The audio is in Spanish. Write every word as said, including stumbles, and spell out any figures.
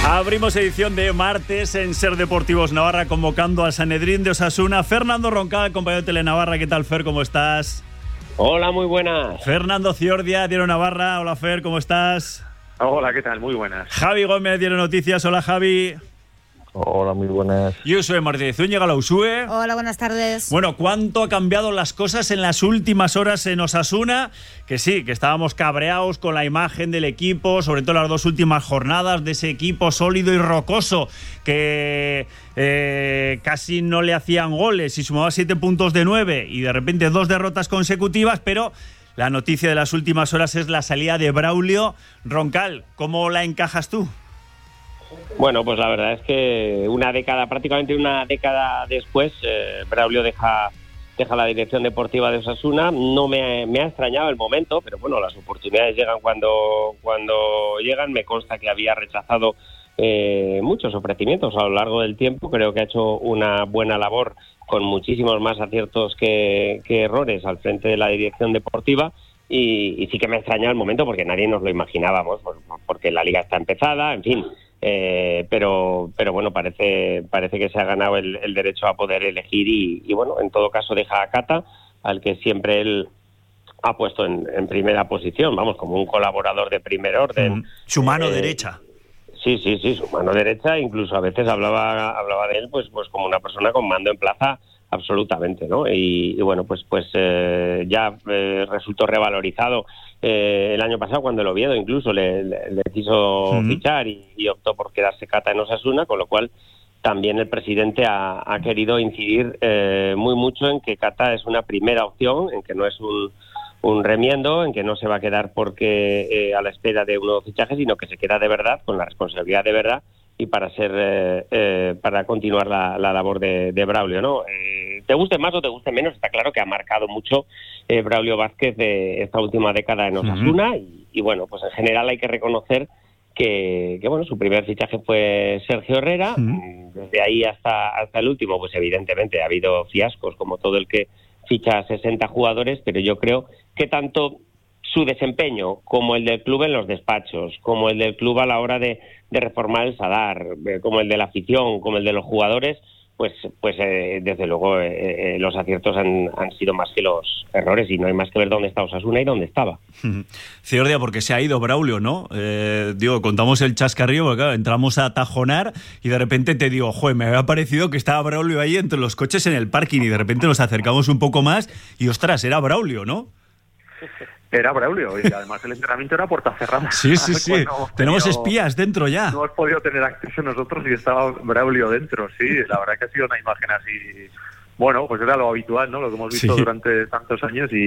Abrimos edición de martes en Ser Deportivos Navarra, convocando al Sanedrín de Osasuna. Fernando Roncal, compañero de Telenavarra. ¿Qué tal, Fer? ¿Cómo estás? Hola, muy buenas. Fernando Ciordia, Diario Navarra. Hola, Fer, ¿cómo estás? Hola, ¿qué tal? Muy buenas. Javi Gómez, Diario Noticias. Hola, Javi. Hola, muy buenas. Yo soy Martínez Zúñiga, la Usue. Hola, buenas tardes. Bueno, ¿cuánto ha cambiado las cosas en las últimas horas en Osasuna? Que sí, que estábamos cabreados con la imagen del equipo, sobre todo las dos últimas jornadas, de ese equipo sólido y rocoso que eh, casi no le hacían goles y sumaba siete puntos de nueve y de repente dos derrotas consecutivas, pero la noticia de las últimas horas es la salida de Braulio. Roncal, ¿cómo la encajas tú? Bueno, pues la verdad es que una década, prácticamente una década después, eh, Braulio deja, deja la dirección deportiva de Osasuna. No me, me ha extrañado el momento, pero bueno, las oportunidades llegan cuando, cuando llegan. Me consta que había rechazado eh, muchos ofrecimientos a lo largo del tiempo. Creo que ha hecho una buena labor con muchísimos más aciertos que, que errores al frente de la dirección deportiva. Y, y sí que me ha extrañado el momento porque nadie nos lo imaginábamos, porque la liga está empezada, en fin. Eh, pero pero bueno, parece parece que se ha ganado el, el derecho a poder elegir y, y bueno, en todo caso deja a Cata, al que siempre él ha puesto en, en primera posición, vamos, como un colaborador de primer orden. Mm, su mano eh, derecha. Sí, sí, sí, su mano derecha, incluso a veces hablaba hablaba de él pues pues como una persona con mando en plaza absolutamente, ¿no? Y, y bueno, pues pues eh, ya eh, resultó revalorizado eh, el año pasado cuando el Oviedo incluso le, le, le quiso uh-huh. fichar y, y optó por quedarse Cata en Osasuna, con lo cual también el presidente ha, ha querido incidir eh, muy mucho en que Cata es una primera opción, en que no es un, un remiendo, en que no se va a quedar porque eh, a la espera de un nuevo fichaje, sino que se queda de verdad, con la responsabilidad de verdad, y para ser eh, eh, para continuar la, la labor de, de Braulio, ¿no? Eh, te guste más o te guste menos, está claro que ha marcado mucho eh, Braulio Vázquez de esta última década en Osasuna. Uh-huh. y, y bueno, pues en general hay que reconocer que, que bueno, su primer fichaje fue Sergio Herrera. Uh-huh. Desde ahí hasta hasta el último, pues evidentemente ha habido fiascos como todo el que ficha a sesenta jugadores, pero yo creo que tanto su desempeño, como el del club en los despachos, como el del club a la hora de, de reformar el Sadar, como el de la afición, como el de los jugadores, pues pues eh, desde luego eh, eh, los aciertos han, han sido más que los errores y no hay más que ver dónde está Osasuna y dónde estaba. Ciordia, porque se ha ido Braulio, ¿no? Eh, digo, contamos el chascarrillo, porque claro, entramos a tajonar y de repente te digo, joder, me había parecido que estaba Braulio ahí entre los coches en el parking y de repente nos acercamos un poco más y ostras, era Braulio, ¿no? Era Braulio, y además el entrenamiento era puerta cerrada. Sí, sí, sí. Bueno, tenemos tenido, espías dentro ya. No hemos podido tener acceso nosotros y estaba Braulio dentro, sí. La verdad que ha sido una imagen así... Bueno, pues era lo habitual, ¿no? Lo que hemos visto sí. durante tantos años y